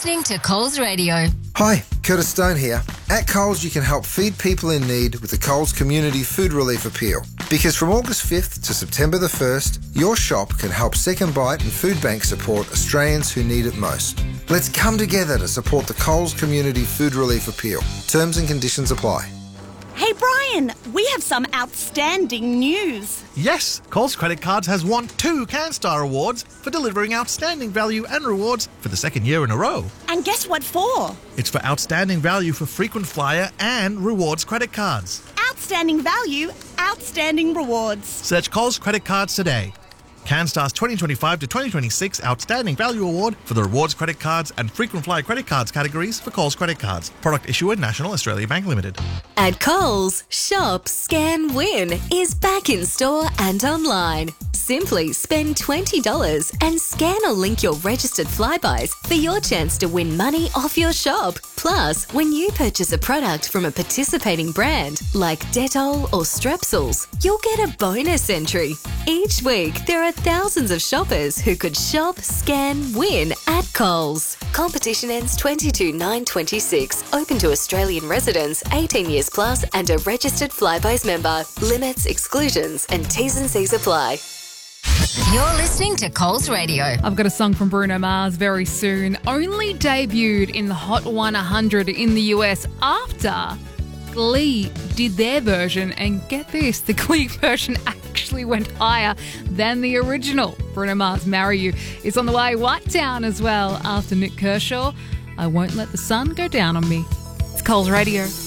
listening to Coles Radio. Hi, Curtis Stone here. At Coles, you can help feed people in need with the Coles Community Food Relief Appeal. Because from August 5th to September the 1st, your shop can help Second Bite and Food Bank support Australians who need it most. Let's come together to support the Coles Community Food Relief Appeal. Terms and conditions apply. Hey Brian, we have some outstanding news. Yes, Coles Credit Cards has won 2 CanStar Awards for delivering outstanding value and rewards for the second year in a row. And guess what for? It's for outstanding value for frequent flyer and rewards credit cards. Outstanding value, outstanding rewards. Search Coles Credit Cards today. CanStar's 2025 to 2026 Outstanding Value Award for the rewards credit cards and frequent flyer credit cards categories for Coles Credit Cards. Product issuer National Australia Bank Limited. At Coles, Shop, Scan, Win is back in store and online. Simply spend $20 and scan or link your registered Flybuys for your chance to win money off your shop. Plus, when you purchase a product from a participating brand like Dettol or Strepsils, you'll get a bonus entry. Each week, there are thousands of shoppers who could shop, scan, win at Coles. Competition ends 22/9/26. Open to Australian residents, 18 years plus and a registered Flybuys member. Limits, exclusions and T's and C's apply. You're listening to Coles Radio. I've got a song from Bruno Mars very soon. Only debuted in the Hot 100 in the US after Glee did their version. And get this, the Glee version actually went higher than the original. Bruno Mars' Marry You is on the way. White Town as well after Nick Kershaw. I Won't Let the Sun Go Down on Me. It's Coles Radio.